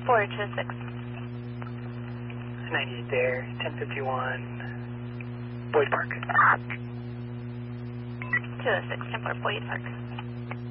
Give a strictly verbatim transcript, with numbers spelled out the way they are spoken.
four two six. ninety-eight there, ten fifty-one, Boyd Park. two oh six, ten four, Boyd Park.